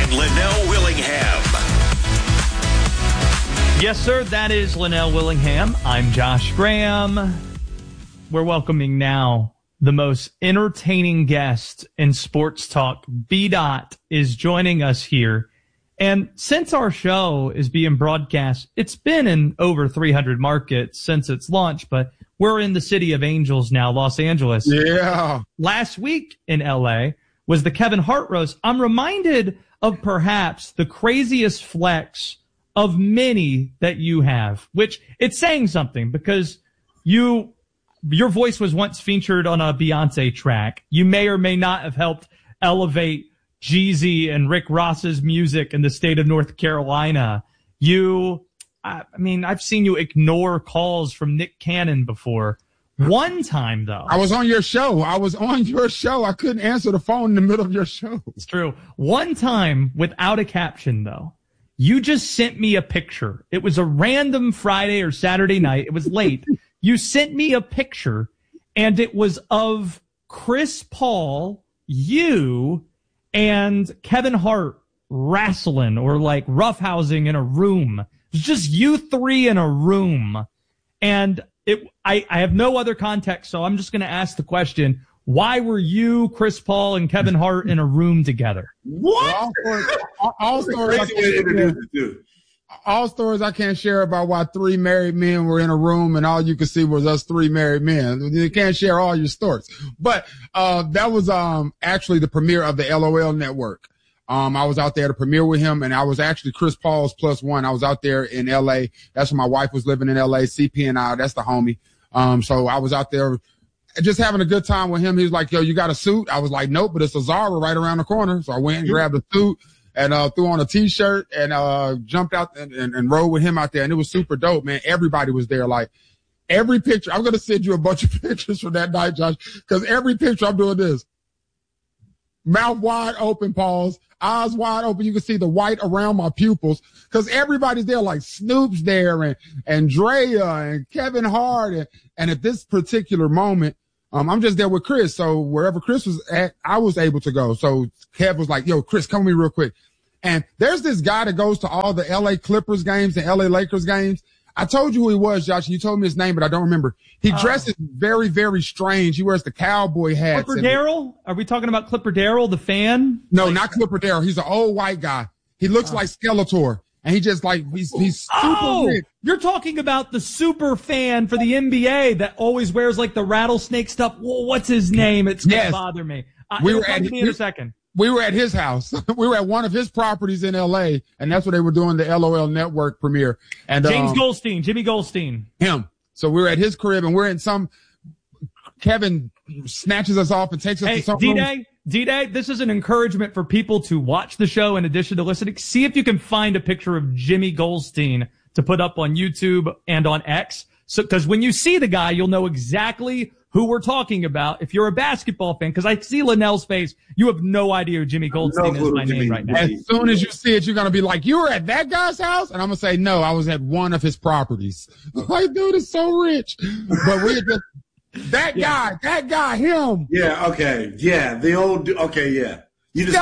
and Linnell Willingham. Yes, sir, that is Linnell Willingham. I'm Josh Graham. We're welcoming now the most entertaining guest in sports talk. B-Dot is joining us here. And since our show is being broadcast, it's been in over 300 markets since its launch, but we're in the city of angels now, Los Angeles. Yeah. Last week in LA was the Kevin Hart roast. I'm reminded of perhaps the craziest flex of many that you have, which it's saying something because your voice was once featured on a Beyonce track. You may or may not have helped elevate Jeezy and Rick Ross's music in the state of North Carolina. I've seen you ignore calls from Nick Cannon before. One time, though. I was on your show. I couldn't answer the phone in the middle of your show. It's true. One time, without a caption, though, you just sent me a picture. It was a random Friday or Saturday night. It was late. You sent me a picture, and it was of Chris Paul, you, and Kevin Hart wrestling or like roughhousing in a room. It's just you three in a room. And I have no other context, so I'm just going to ask the question. Why were you, Chris Paul, and Kevin Hart in a room together? What? All stories I can't share about why three married men were in a room and all you could see was us three married men. You can't share all your stories. But that was actually the premiere of the LOL network. I was out there to premiere with him, and I was actually Chris Paul's plus one. I was out there in L.A. That's when my wife was living in L.A. CP and I, that's the homie. So I was out there just having a good time with him. He was like, yo, you got a suit? I was like, nope, but it's a Zara right around the corner. So I went and grabbed a suit and threw on a T-shirt and jumped out and rode with him out there. And it was super dope, man. Everybody was there. Like every picture, I'm going to send you a bunch of pictures from that night, Josh, because every picture I'm doing this. Mouth wide open, pause, eyes wide open. You can see the white around my pupils because everybody's there, like Snoop's there and Drea and Kevin Hart. And at this particular moment, I'm just there with Chris. So wherever Chris was at, I was able to go. So Kev was like, yo, Chris, come with me real quick. And there's this guy that goes to all the LA Clippers games and LA Lakers games. I told you who he was, Josh. You told me his name, but I don't remember. He dresses very, very strange. He wears the cowboy hats. Clipper Darrell? Are we talking about Clipper Darrell, the fan? No, not Clipper Darrell. He's an old white guy. He looks like Skeletor. And he just like, he's super rich. You're talking about the super fan for the NBA that always wears like the rattlesnake stuff. Well, what's his name? It's going to bother me. It'll come to me in a second. We were at his house. We were at one of his properties in LA, and that's where they were doing the LOL network premiere. And James Goldstein, Jimmy Goldstein. Him. So we were at his crib, and we're in some Kevin snatches us off and takes us to some room. D-Day, this is an encouragement for people to watch the show in addition to listening. See if you can find a picture of Jimmy Goldstein to put up on YouTube and on X. So, because when you see the guy, you'll know exactly who we're talking about. If you're a basketball fan, because I see Linnell's face, you have no idea who Jimmy Goldstein is by name right now. As soon as you see it, you're going to be like, you were at that guy's house? And I'm going to say, no, I was at one of his properties. Like, dude is so rich. But we just, that guy, him. Yeah, okay. Yeah, the old, okay, yeah. You just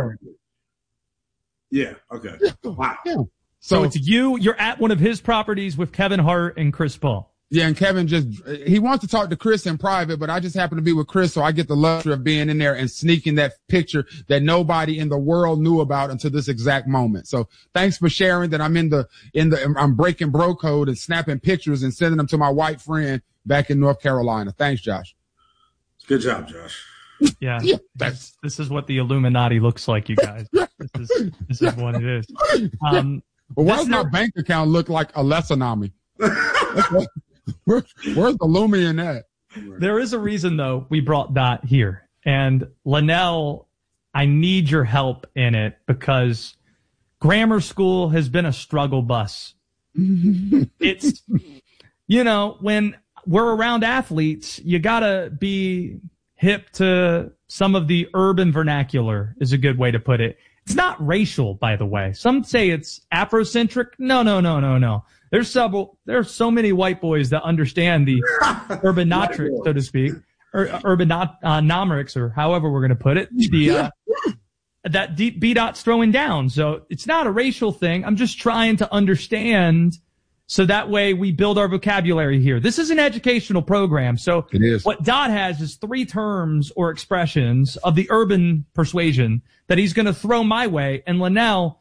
yeah, okay. Wow. Yeah. So it's you're at one of his properties with Kevin Hart and Chris Paul. Yeah, and Kevin he wants to talk to Chris in private, but I just happen to be with Chris, so I get the luxury of being in there and sneaking that picture that nobody in the world knew about until this exact moment. So thanks for sharing that I'm I'm breaking bro code and snapping pictures and sending them to my white friend back in North Carolina. Thanks, Josh. Good job, Josh. Yeah, this is what the Illuminati looks like, you guys. This is what it is. Well, why does my bank account look like a Lesanami? Where's the Lumi in that? There is a reason, though, we brought Dot here. And Linnell, I need your help in it because grammar school has been a struggle bus. It's, when we're around athletes, you got to be hip to some of the urban vernacular is a good way to put it. It's not racial, by the way. Some say it's Afrocentric. No. There's so many white boys that understand the urbanotrics, so to speak, or urbanomics, or however we're going to put it. that B-Dot's throwing down. So it's not a racial thing. I'm just trying to understand so that way we build our vocabulary here. This is an educational program. So it is. What Dot has is 3 terms or expressions of the urban persuasion that he's going to throw my way. And Linnell,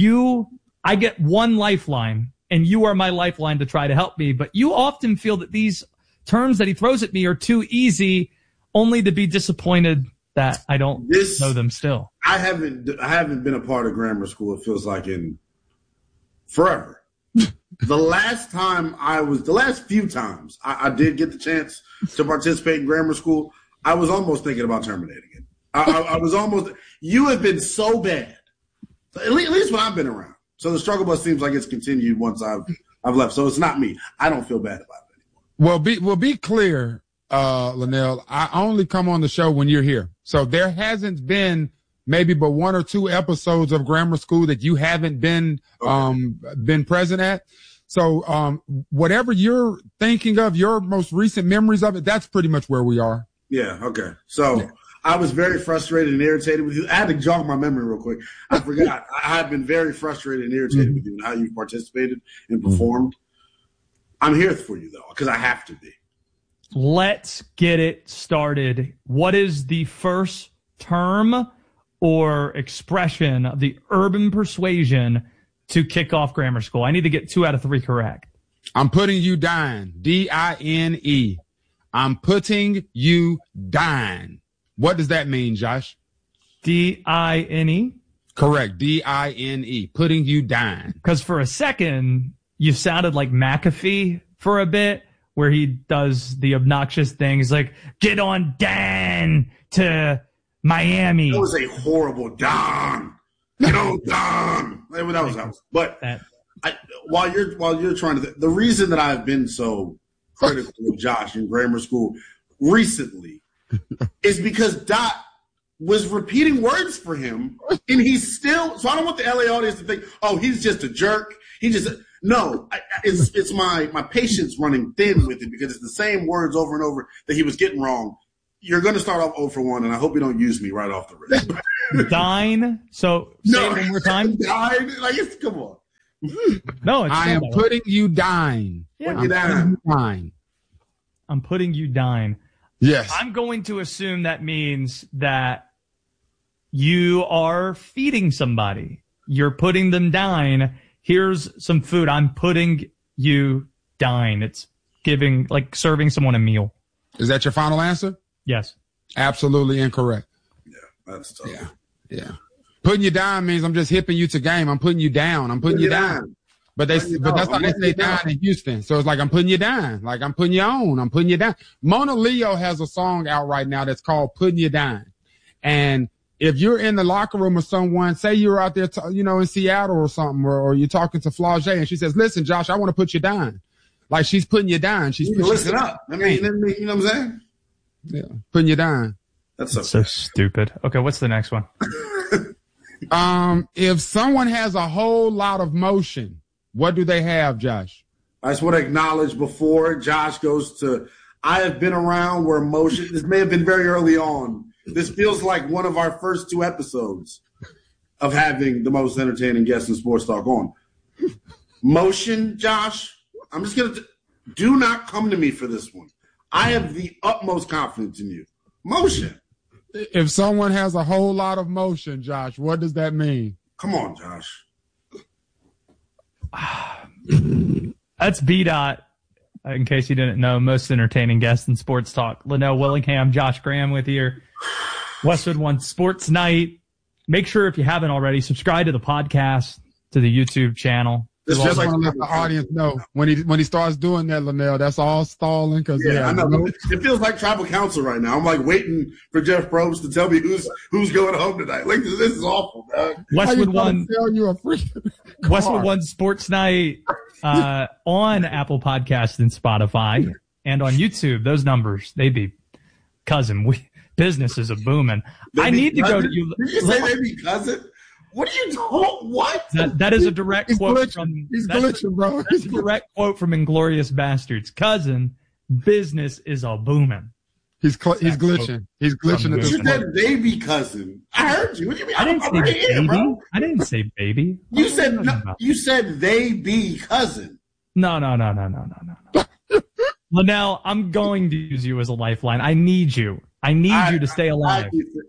I get one lifeline, and you are my lifeline to try to help me. But you often feel that these terms that he throws at me are too easy, only to be disappointed that I don't know them still. I haven't been a part of grammar school, it feels like, in forever. The last few times I did get the chance to participate in grammar school, I was almost thinking about terminating it. I was almost, you have been so bad, at least when I've been around. So the struggle bus seems like it's continued once I've left. So it's not me. I don't feel bad about it anymore. Well, be clear, Linnell, I only come on the show when you're here. So there hasn't been maybe but 1 or 2 episodes of grammar school that you haven't been present at. So whatever you're thinking of, your most recent memories of it, that's pretty much where we are. Yeah, okay. So yeah. I was very frustrated and irritated with you. I had to jog my memory real quick. I forgot. I have been very frustrated and irritated with you and how you participated and performed. I'm here for you, though, because I have to be. Let's get it started. What is the first term or expression of the urban persuasion to kick off grammar school? I need to get 2 out of 3 correct. I'm putting you down. D-I-N-E. I'm putting you down. What does that mean, Josh? D-I-N-E? Correct. D-I-N-E. Putting you down. Because for a second, you sounded like McAfee for a bit, where he does the obnoxious things like, get on down to Miami. That was a horrible Don. Get on Don. That was. But while you're trying to, the reason that I've been so critical of Josh in grammar school recently is because Dot was repeating words for him, and he's still. So I don't want the LA audience to think, oh, he's just a jerk. No, it's my patience running thin with it because it's the same words over and over that he was getting wrong. You're going to start off 0 for 1, and I hope you don't use me right off the rip. Dine. So say it one more time. Dine. Come on. No, I am putting you down. Yeah. Put you down. I'm putting you down. Yes. I'm going to assume that means that you are feeding somebody. You're putting them down. Here's some food. I'm putting you down. It's giving, like serving someone a meal. Is that your final answer? Yes. Absolutely incorrect. Yeah, that's tough. Yeah. Putting you down means I'm just hipping you to game. I'm putting you down. I'm putting you down. But that's how they say down in Houston. So it's like, I'm putting you down. Like, I'm putting you on. I'm putting you down. Mona Leo has a song out right now that's called Putting You Down. And if you're in the locker room with someone, say you're out there, in Seattle or something, or you're talking to Flau'jae and she says, listen, Josh, I want to put you down. Like, she's putting you down. She's putting listen up. I mean, you know what I'm saying? Yeah. Putting you down. That's so stupid. Okay. What's the next one? If someone has a whole lot of motion, what do they have, Josh? I just want to acknowledge before Josh goes to, I have been around where motion, this may have been very early on. This feels like one of our first 2 episodes of having the most entertaining guest in sports talk on. Motion, Josh, I'm just going to, do not come to me for this one. I have the utmost confidence in you. Motion. If someone has a whole lot of motion, Josh, what does that mean? Come on, Josh. That's B-Dot. In case you didn't know, most entertaining guest in sports talk. Linnell Willingham, Josh Graham with you. Westwood One Sports Night. Make sure, if you haven't already, subscribe to the podcast, to the YouTube channel. Just want to let the audience know when he starts doing that, Linnell, that's all stalling. I know. It feels like tribal council right now. I'm like waiting for Jeff Probst to tell me who's going home tonight. Like, this is awful, man. Westwood One. Westwood One Sports Night on Apple Podcasts and Spotify and on YouTube. Those numbers, they be cousin. Business is a booming. I need to go to you. Did you say they be cousin? What are you doing? What? That is a direct quote from. He's glitching, bro. That's a direct quote from Inglourious Bastards. Cousin, business is a booming. He's glitching. He's glitching. You said baby cousin. I heard you. What do you mean? I didn't say baby. Bro. I didn't say baby. You said no, you said they be cousin. No. Linnell, I'm going to use you as a lifeline. I need you. I need you to stay alive.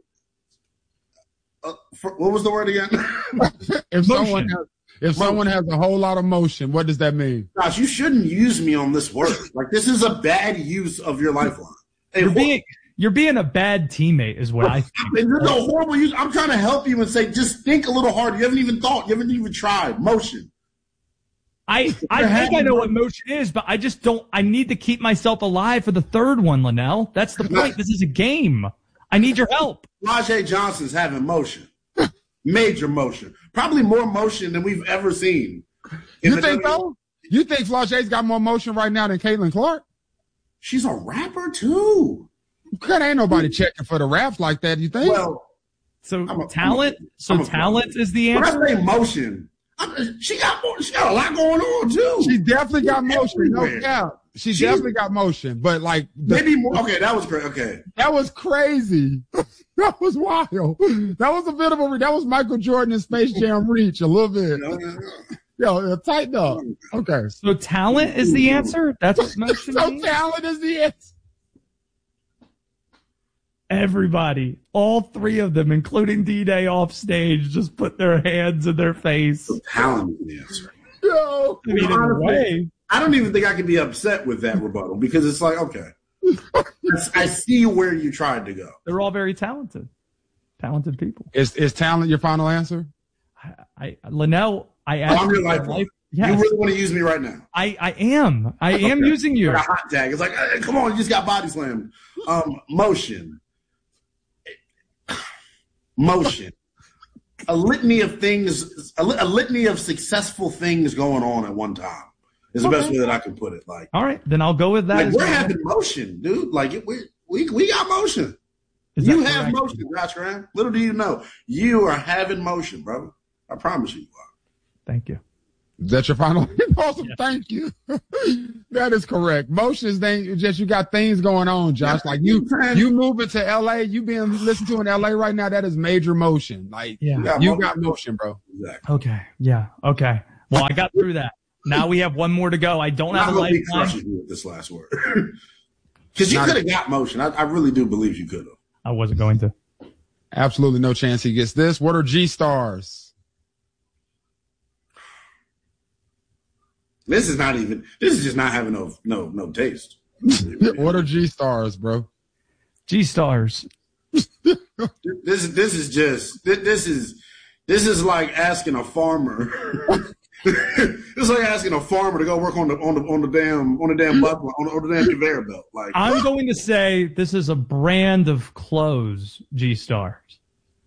What was the word again? If someone has a whole lot of motion, what does that mean? Gosh, you shouldn't use me on this word. Like, this is a bad use of your lifeline. Hey, you're being a bad teammate is what I think. It's a horrible use. I'm trying to help you and say, just think a little harder. You haven't even thought. You haven't even tried. Motion. I think I know what motion is, but I just don't. I need to keep myself alive for the third one, Linnell. That's the point. This is a game. I need your help. Rajay Johnson's having motion. Major motion. Probably more motion than we've ever seen. You think so? You think Flau'jae's got more motion right now than Caitlin Clark? She's a rapper, too. God, ain't nobody checking for the raps like that, you think? Well, talent is the answer? When I say motion, she got a lot going on, too. She definitely got motion, no doubt. She definitely got motion, but like maybe more. Okay, that was great. Okay, that was crazy. That was wild. That was a bit of that was Michael Jordan in Space Jam reach a little bit. Yo, tighten up. Okay. So talent is the answer. That's what motion means? Talent is the answer. Everybody, all three of them, including D-Day off stage, just put their hands in their face. So talent is the answer. Yo, I mean, in a way. I don't even think I can be upset with that rebuttal because it's like, okay, I see where you tried to go. They're all very talented people. Is talent your final answer? Linnell, I asked I'm your lifeline. Yes. You really want to use me right now? I am using you. Like a hot tag. It's like, hey, come on, you just got body slammed. Motion. A litany of things, a litany of successful things going on at one time. Is the best way that I can put it. Like, all right, then I'll go with that. Like, we're having motion, dude. Like, we got motion. You have motion, Josh Graham. Little do you know, you are having motion, brother. I promise you are. Thank you. Is that your final? Awesome. Yeah. Thank you. That is correct. Motion is just you got things going on, Josh. Like you moving to LA, you being listened to in LA right now. That is major motion. Like you got motion, bro. Exactly. Okay. Yeah. Okay. Well, I got through that. Now we have one more to go. I don't have a lifeline. You with this last word. Because you could have got motion. I really do believe you could have. I wasn't going to. Absolutely no chance he gets this. What are G stars? This is just not having no taste. What are G stars, bro? G stars. This is like asking a farmer. It's like asking a farmer to go work on the damn conveyor belt. Like, I'm going to say this is a brand of clothes, G stars.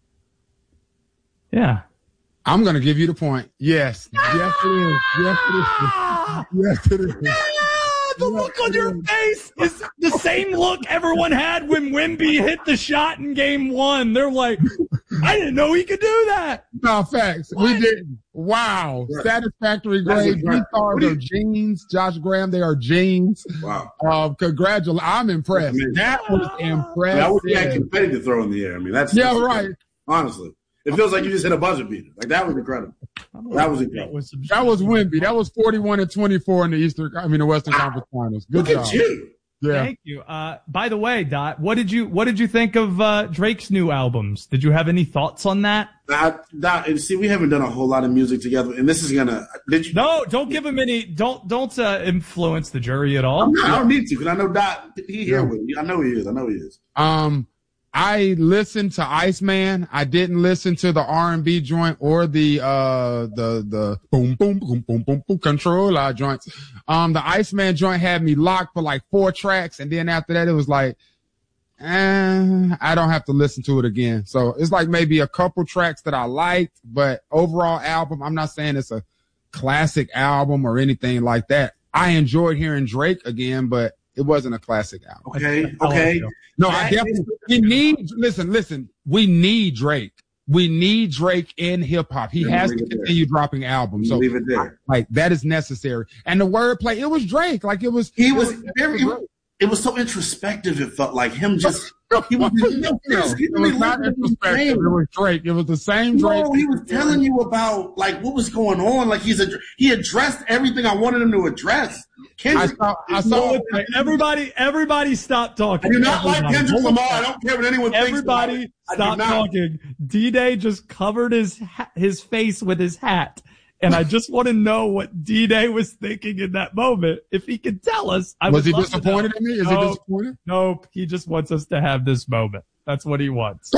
Yeah. I'm going to give you the point. Yes. Yes, it is. Yes, it is. Yes, it is. The look on your face is the same look everyone had when Wemby hit the shot in game 1. They're like, I didn't know he could do that. No, facts. What? We didn't. Wow. Right. Satisfactory grade. These stars are jeans. Josh Graham, they are jeans. Wow. Congratulations. I'm impressed. That was impressive. That would be a confetti to throw in the air. I mean, that's right. Honestly. It feels like you just hit a buzzer beater. Like, that was incredible. That was incredible. That was Wemby. That was 41-24 in the Western Conference Finals. Good job. Look at you. Yeah. Thank you. By the way, Dot, what did you think of Drake's new albums? Did you have any thoughts on that? Dot, and see, we haven't done a whole lot of music together, and this is gonna. No, don't give him any. Don't influence the jury at all. I don't need to, because I know Dot. He here with me. I know he is. I listened to Iceman. I didn't listen to the R&B joint or the boom boom boom boom boom boom controller joints. The Iceman joint had me locked for like 4 tracks, and then after that it was like, I don't have to listen to it again. So it's like maybe a couple tracks that I liked, but overall album, I'm not saying it's a classic album or anything like that. I enjoyed hearing Drake again, but it wasn't a classic album. Okay. No, I definitely. Listen. We need Drake. We need Drake in hip hop. He has to continue dropping albums. So leave it there. Like that is necessary. And the wordplay, it was Drake. Like it was. He was it was so introspective. It felt like him just. He was not introspective. It was Drake. It was the same Drake. No, he was telling you about like what was going on. Like he addressed everything I wanted him to address. I saw everybody stop talking. I do not like Kendrick Lamar. I don't care what anyone thinks. Everybody stop talking. D-Day just covered his face with his hat. And I just want to know what D-Day was thinking in that moment. If he could tell us. Was he disappointed in me? Is he disappointed? Nope. He just wants us to have this moment. That's what he wants.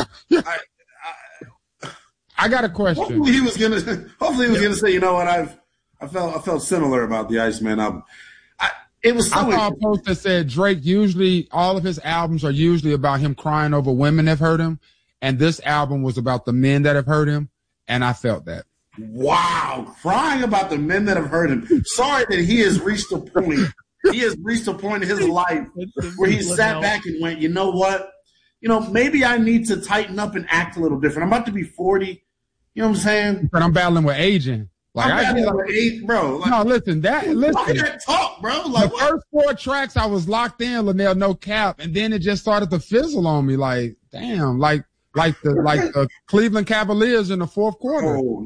I got a question. Hopefully he was gonna say, you know what, I felt similar about the Iceman album. I saw a post that said Drake usually, all of his albums are usually about him crying over women that have hurt him. And this album was about the men that have hurt him. And I felt that. Wow. Crying about the men that have hurt him. Sorry that he has reached a point. He has reached a point in his life where he sat back and went, you know what? You know, maybe I need to tighten up and act a little different. I'm about to be 40. You know what I'm saying? But I'm battling with aging. Like I'm battling with age, bro. Like, no, listen. That talk, bro. Like, the first 4 tracks, I was locked in, Linnell, no cap, and then it just started to fizzle on me. Like, damn, like the Cleveland Cavaliers in the fourth quarter. Oh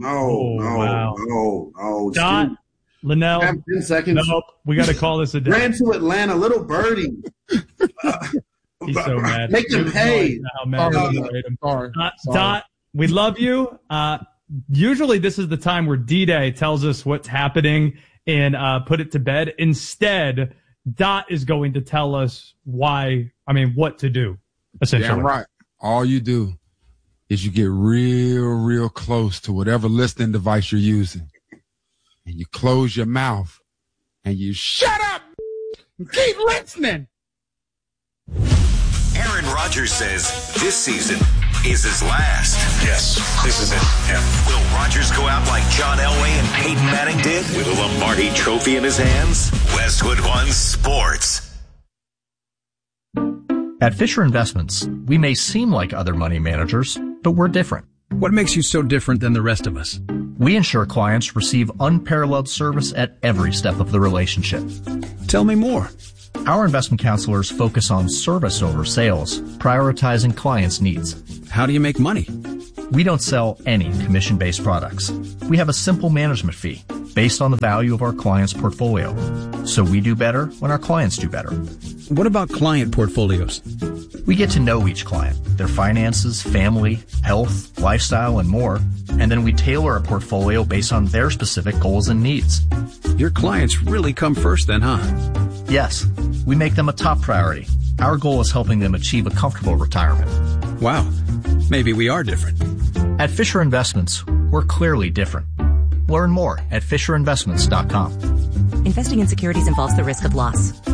no. Dot, Linnell. 10 seconds. Nope. We got to call this a day. Ran to Atlanta, little birdie. He's so mad. Make him pay. Sorry. Dot, we love you. Usually this is the time where D-Day tells us what's happening and put it to bed. Instead, Dot is going to tell us what to do, essentially. Damn right. All you do is you get real close to whatever listening device you're using. And you close your mouth and you shut up and keep listening. Aaron Rodgers says this season is his last. Yes, this is it. Yeah. Will Rodgers go out like John Elway and Peyton Manning did with a Lombardi trophy in his hands? Westwood One Sports. At Fisher Investments, we may seem like other money managers, but we're different. What makes you so different than the rest of us? We ensure clients receive unparalleled service at every step of the relationship. Tell me more. Our investment counselors focus on service over sales, prioritizing clients' needs. How do you make money? We don't sell any commission-based products. We have a simple management fee based on the value of our client's portfolio. So we do better when our clients do better. What about client portfolios? We get to know each client, their finances, family, health, lifestyle, and more, and then we tailor a portfolio based on their specific goals and needs. Your clients really come first then, huh? Yes, we make them a top priority. Our goal is helping them achieve a comfortable retirement. Wow, maybe we are different. At Fisher Investments, we're clearly different. Learn more at FisherInvestments.com. Investing in securities involves the risk of loss.